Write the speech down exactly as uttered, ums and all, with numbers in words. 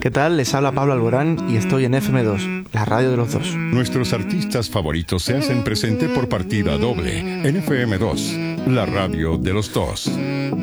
¿Qué tal? Les habla Pablo Alborán y estoy en F M dos, la radio de los dos. Nuestros artistas favoritos se hacen presente por partida doble en F M dos, la radio de los dos.